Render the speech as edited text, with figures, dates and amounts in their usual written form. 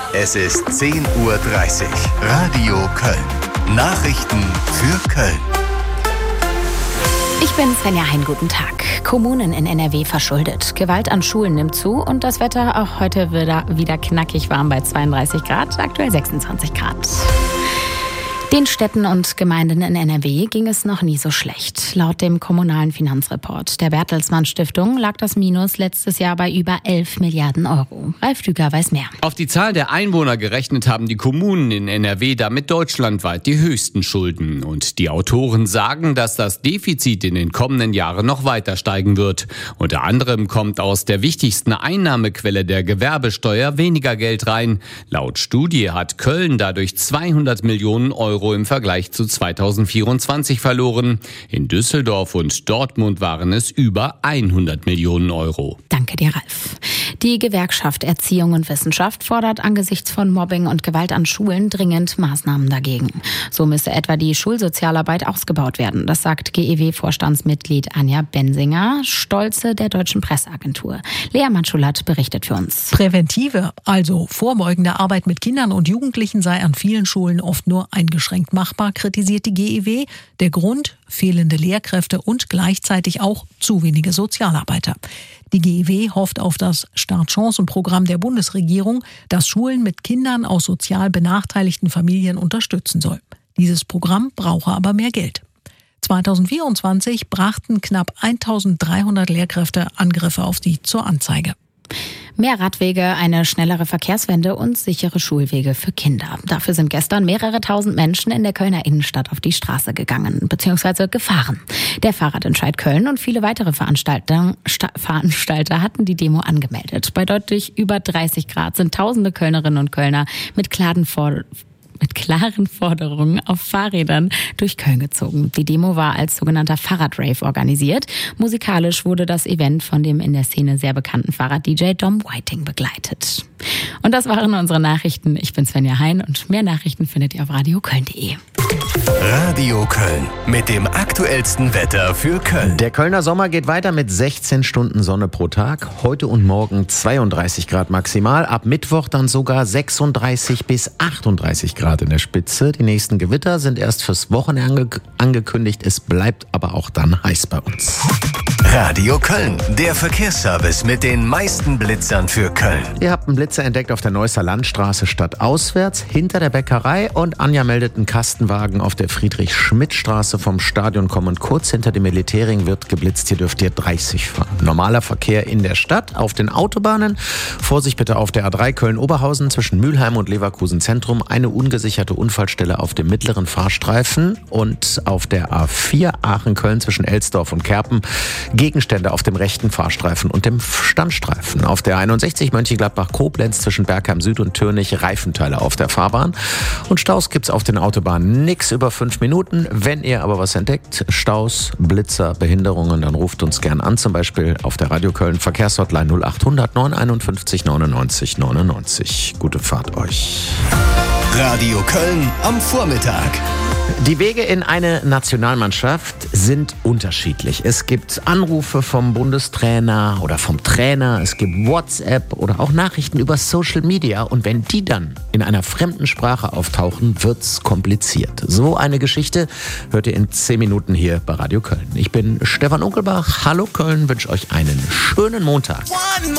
Es ist 10:30 Uhr. Radio Köln. Nachrichten für Köln. Ich bin Svenja Hein, guten Tag. Kommunen in NRW verschuldet. Gewalt an Schulen nimmt zu und das Wetter auch heute wieder knackig warm bei 32 Grad, aktuell 26 Grad. Den Städten und Gemeinden in NRW ging es noch nie so schlecht. Laut dem kommunalen Finanzreport der Bertelsmann Stiftung lag das Minus letztes Jahr bei über 11 Milliarden Euro. Ralf Düger weiß mehr. Auf die Zahl der Einwohner gerechnet haben die Kommunen in NRW damit deutschlandweit die höchsten Schulden. Und die Autoren sagen, dass das Defizit in den kommenden Jahren noch weiter steigen wird. Unter anderem kommt aus der wichtigsten Einnahmequelle der Gewerbesteuer weniger Geld rein. Laut Studie hat Köln dadurch 200 Millionen Euro im Vergleich zu 2024 verloren. In Düsseldorf und Dortmund waren es über 100 Millionen Euro. Danke dir, Ralf. Die Gewerkschaft Erziehung und Wissenschaft fordert angesichts von Mobbing und Gewalt an Schulen dringend Maßnahmen dagegen. So müsse etwa die Schulsozialarbeit ausgebaut werden. Das sagt GEW-Vorstandsmitglied Anja Bensinger, Stolze der Deutschen Presseagentur. Lea Matschulat berichtet für uns. Präventive, also vorbeugende Arbeit mit Kindern und Jugendlichen sei an vielen Schulen oft nur eingeschränkt machbar, kritisiert die GEW. Der Grund: fehlende Lehrkräfte und gleichzeitig auch zu wenige Sozialarbeiter. Die GEW hofft auf das Startchancenprogramm der Bundesregierung, das Schulen mit Kindern aus sozial benachteiligten Familien unterstützen soll. Dieses Programm brauche aber mehr Geld. 2024 brachten knapp 1.300 Lehrkräfte Angriffe auf sie zur Anzeige. Mehr Radwege, eine schnellere Verkehrswende und sichere Schulwege für Kinder. Dafür sind gestern mehrere tausend Menschen in der Kölner Innenstadt auf die Straße gegangen bzw. gefahren. Der Fahrradentscheid Köln und viele weitere Veranstalter hatten die Demo angemeldet. Bei deutlich über 30 Grad sind tausende Kölnerinnen und Kölner mit klaren Forderungen auf Fahrrädern durch Köln gezogen. Die Demo war als sogenannter Fahrradrave organisiert. Musikalisch wurde das Event von dem in der Szene sehr bekannten Fahrrad-DJ Dom Whiting begleitet. Und das waren unsere Nachrichten. Ich bin Svenja Hein und mehr Nachrichten findet ihr auf radioköln.de. Radio Köln mit dem aktuellsten Wetter für Köln. Der Kölner Sommer geht weiter mit 16 Stunden Sonne pro Tag. Heute und morgen 32 Grad maximal. Ab Mittwoch dann sogar 36 bis 38 Grad in der Spitze. Die nächsten Gewitter sind erst fürs Wochenende angekündigt. Es bleibt aber auch dann heiß bei uns. Radio Köln, der Verkehrsservice mit den meisten Blitzern für Köln. Ihr habt einen Blitzer entdeckt auf der Neusser Landstraße stadtauswärts hinter der Bäckerei und Anja meldet einen Kastenwagen auf der Friedrich-Schmidt-Straße vom Stadion kommen. Kurz hinter dem Militärring wird geblitzt. Hier dürft ihr 30 fahren. Normaler Verkehr in der Stadt, auf den Autobahnen. Vorsicht bitte auf der A3 Köln-Oberhausen zwischen Mülheim und Leverkusen Zentrum. Eine ungesicherte Unfallstelle auf dem mittleren Fahrstreifen und auf der A4 Aachen-Köln zwischen Elsdorf und Kerpen. Gegenstände auf dem rechten Fahrstreifen und dem Standstreifen. Auf der 61 Mönchengladbach-Koblenz zwischen Bergheim Süd und Türnich Reifenteile auf der Fahrbahn. Und Staus gibt's auf den Autobahnen nix über 5 Minuten. Wenn ihr aber was entdeckt, Staus, Blitzer, Behinderungen, dann ruft uns gern an. Zum Beispiel auf der Radio Köln Verkehrshotline 0800 951 99 99. Gute Fahrt euch. Radio Köln am Vormittag. Die Wege in eine Nationalmannschaft sind unterschiedlich. Es gibt Anrufe vom Bundestrainer oder vom Trainer, es gibt WhatsApp oder auch Nachrichten über Social Media. Und wenn die dann in einer fremden Sprache auftauchen, wird's kompliziert. So eine Geschichte hört ihr in 10 Minuten hier bei Radio Köln. Ich bin Stefan Unkelbach. Hallo Köln, wünsche euch einen schönen Montag.